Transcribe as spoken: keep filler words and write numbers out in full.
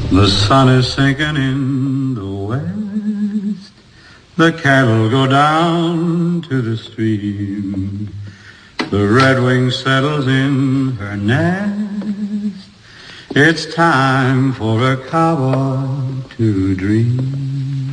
The sun is sinking in the west. The cattle go down to the stream. The redwing settles in her nest. It's time for a cowboy to dream.